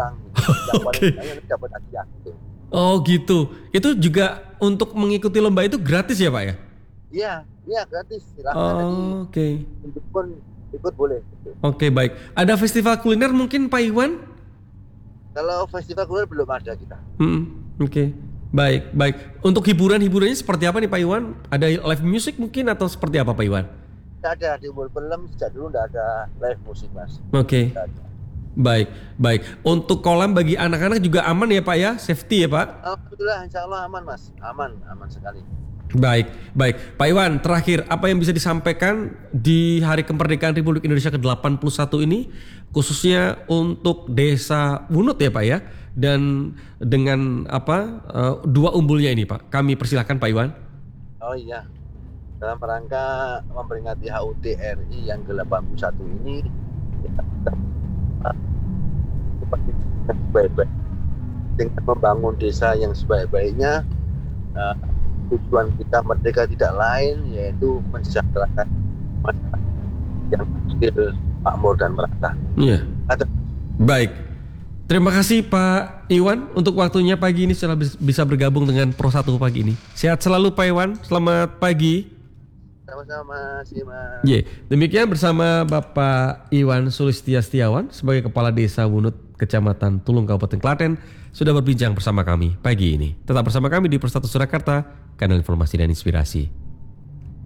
pulang. Yang paling Oke. banyak dapat hadiah gitu. Oh gitu. Itu juga untuk mengikuti lomba itu gratis ya Pak ya? Iya, iya gratis. Silahkan jadi Oh, oke. untuk pun ikut boleh. Gitu. Oke baik. Ada festival kuliner mungkin Pak Iwan? Kalau festival kuliner belum ada kita. Oke. Baik, baik. Untuk hiburannya seperti apa nih Pak Iwan? Ada live music mungkin atau seperti apa Pak Iwan? Tidak ada di Umur Film sejak dulu tidak ada live musik mas. Oke. Tidak ada. Baik, baik. Untuk kolam bagi anak-anak juga aman ya Pak ya? Safety ya Pak? Alhamdulillah, insya Allah aman mas, aman sekali. Baik, baik. Pak Iwan, terakhir apa yang bisa disampaikan di Hari Kemerdekaan Republik Indonesia ke-81 ini khususnya untuk Desa Wunut ya Pak ya? Dan dengan dua umbulnya ini Pak. Kami persilahkan Pak Iwan. Oh iya, dalam rangka memperingati HUT RI yang ke-81 ini kita seperti sebaik-baik dengan membangun desa yang sebaik-baiknya. Tujuan kita merdeka tidak lain yaitu mensejahterakan masyarakat yang adil, makmur dan merata. Iya. Baik. Terima kasih Pak Iwan untuk waktunya pagi ini setelah bisa bergabung dengan Pro 1 pagi ini. Sehat selalu Pak Iwan. Selamat pagi. Sama-sama, Mas. Demikian bersama Bapak Iwan Sulistia Setiawan sebagai Kepala Desa Wunut, Kecamatan Tulung, Kabupaten Klaten, sudah berbincang bersama kami pagi ini. Tetap bersama kami di Pro 1 Surakarta, kanal informasi dan inspirasi.